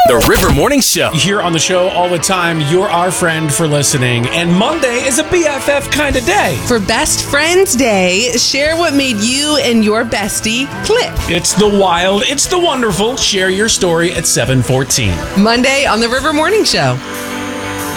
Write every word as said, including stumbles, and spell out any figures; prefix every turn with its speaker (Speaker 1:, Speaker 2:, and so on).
Speaker 1: The River Morning Show.
Speaker 2: Here on the show all the time, you're our friend for listening. And Monday is a B F F kind of day.
Speaker 3: For Best Friends Day, share what made you and your bestie click.
Speaker 2: It's the wild, it's the wonderful. Share your story at seven fourteen.
Speaker 3: Monday on the River Morning Show.